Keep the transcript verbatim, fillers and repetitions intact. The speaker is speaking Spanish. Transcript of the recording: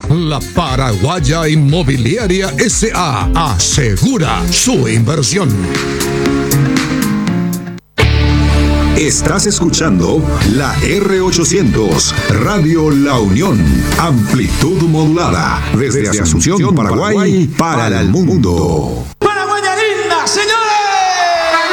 La Paraguaya Inmobiliaria S A asegura su inversión. Estás escuchando la R ochocientos, Radio La Unión. Amplitud modulada. Desde Asunción, Paraguay, para el mundo.